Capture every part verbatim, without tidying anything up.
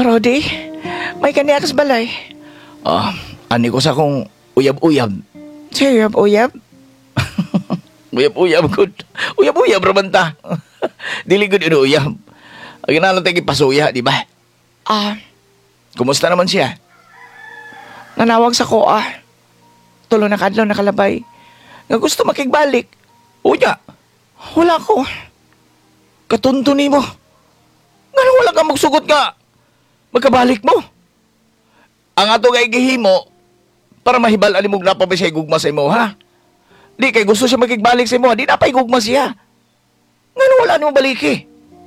Rodi, may kaniakas balay. Ah, ani ko sa kong uyab-uyab. Uyab-uyab? Uyab-uyab good. Uyab-uyab raman ta. Dili good yun uyab. Ang ginalang tayo pasuya, di ba? Ah, Kumusta naman siya? nanawag sa ko ah. Tulo na kadlaw nakalabay. Nga gusto makigbalik. Unya, Wala ko. katunto ni mo. Nga wala kang magsugot nga. Magkabalik mo. Ang ato kay gihimo, para mahibal alimog na pa ba siya gugma sa imo, ha? Di kay gusto siya makigbalik sa imo, di na pa gugma siya. Nga wala nimo baliki.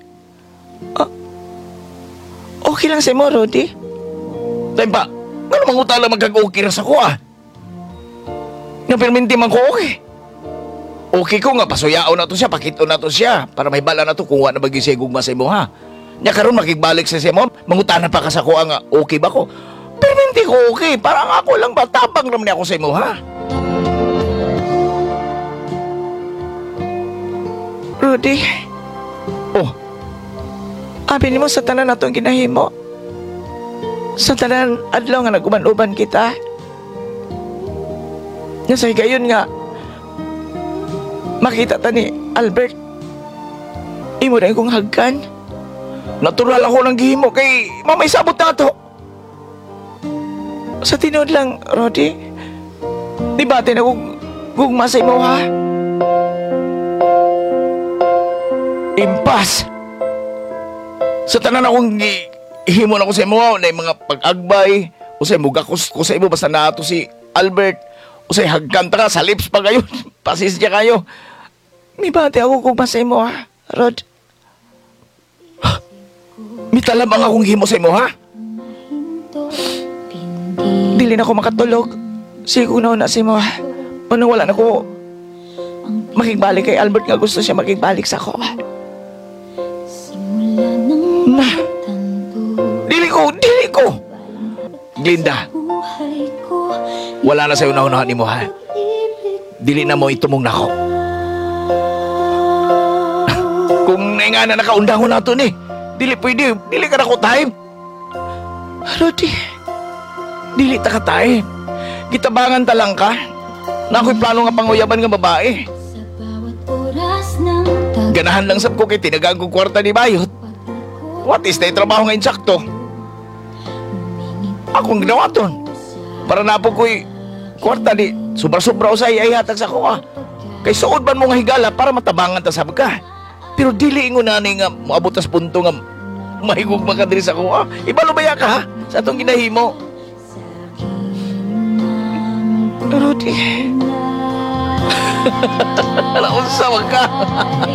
Okay lang sa mo, Rodi. Tayo pa, nga mangutala magkag-okay ra sa ko, ah. Nga perminti man ko okay. Okay ko nga, pasuyao na to siya, pakito na to siya, para mahibala na to kung wala na bagay siya gugma sa imo, ha? Nya karon makigbalik sa siya mo, mangutana pa ka sa ko nga, okay ba ko? Perminti ko okay, parang ako lang ba, tabang naman ako sa imo, ha? Rodi, Oh, abi nimo sa tanan na itong ginahimo. Sa tanan, adlaw nga naguman-uban kita. Nga sa higayon nga, makita ta ni Albert. Imo rin kong hagkan. natural ako ng gihimo kay mamay sabot na to. Sa tinod lang, Rodi, di ba tinagug gugma sa imo, ha? Impas. Sa tanan akong gi- ihimo na ko sa imo, na yung mga pag-agbay, o sa muga ko, ko sa imo, basta nato si Albert, o sa hagkanta ka, sa lips pa kayo, pasisya kayo. May bate ako gugma sa imo, ha, Rod? Mitalabang akong himo sa imo, ha? Dili na ako makatulog. Sigo na una sa imo, ha? Unang wala na ko makigbalik kay Albert nga gusto siya makigbalik sa ako, ha? Na, dili ko, dili ko. Glinda, wala na sa'yo naunahan ni mo, ha? Dili na mo itumong na ko. Kung nga na nakaundang ko na ito ni, dili pwede, dili ka na ko time. Rodi, Dili ta ka time. Gitabangan ta lang ka. Na ako'y plano nga panguyaban nga babae. Ganahan lang sab ko kay tinagaan ko kwarta ni Bayot. What is na trabaho nga insakto? Akong ginawa ton. Para na po ko'y kwarta di sobra-sobra usay ay hatag sa kuha. Kay suod ban mo nga higala para matabangan ta sab ka. Pero dili ingon na nga moabot tas punto nga mahigugma ka diri sa kuha. Ibalubaya ka ha sa atong ginahimo. Rodi. Alaunsa wag ka.